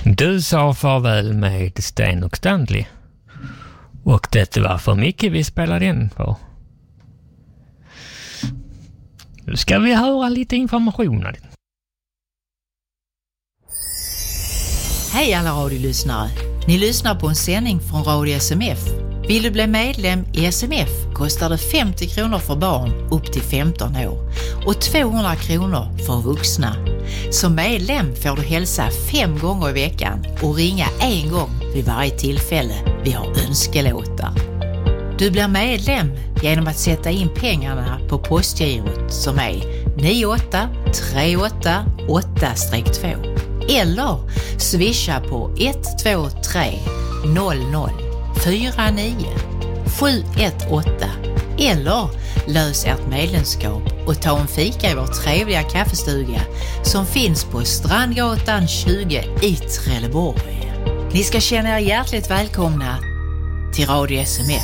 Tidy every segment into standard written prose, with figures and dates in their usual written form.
Du sa farväl med Sten och Stanley. Och det var för mycket vi spelade in på. Nu ska vi höra lite information. Hej alla radiolyssnare. Ni lyssnar på en sändning från Radio SMF. Vill du bli medlem i SMF kostar det 50 kronor för barn upp till 15 år och 200 kronor för vuxna. Som medlem får du hälsa 5 gånger i veckan och ringa 1 gång vid varje tillfälle vi har önskelåtar. Du blir medlem genom att sätta in pengarna på postgirot som är 98388-2 eller swisha på 123 00 49 718 eller lös ert medlemskap och ta en fika i vår trevliga kaffestuga som finns på Strandgatan 20 i Trelleborg. Ni ska känna er hjärtligt välkomna till Radio SMF.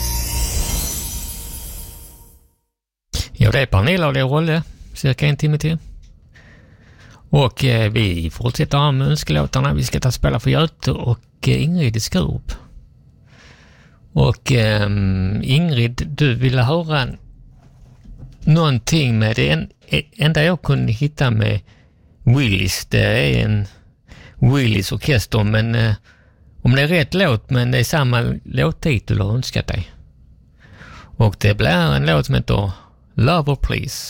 Ja, det är Pernilla och det är Rolle, cirka 1 timme till. Och vi fortsätter med önskelåtarna. Vi ska ta spela för Göte och Ingrid i Skurup. Och Ingrid, du ville höra någonting med det enda jag kunde hitta med Willys. Det är en Willys orkester, men om det är rätt låt, men det är samma låttitel du har önskat dig. Och det blir en låt som heter Lover Please.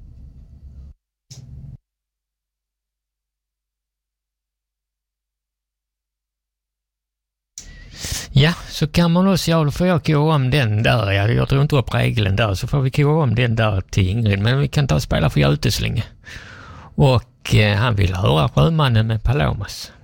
Ja, så kan man också, ja, då får jag gå om den där. Jag tror inte upp regeln där, så får vi gå om den där till Ingrid. Men vi kan ta och spela för Göte så länge. Och han vill höra Sjömannen med Palomas.